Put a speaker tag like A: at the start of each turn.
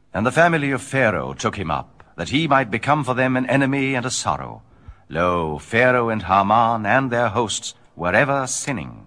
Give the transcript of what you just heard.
A: And the family of Pharaoh took him up, that he might become for them an enemy and a sorrow. Lo, Pharaoh and Haman and their hosts were ever sinning.